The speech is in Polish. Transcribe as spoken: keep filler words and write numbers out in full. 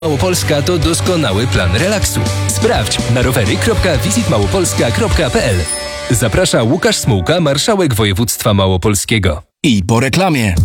Małopolska to doskonały plan relaksu. Sprawdź na rowery kropka visit małopolska kropka p l. Zaprasza Łukasz Smułka, marszałek województwa małopolskiego. I po reklamie.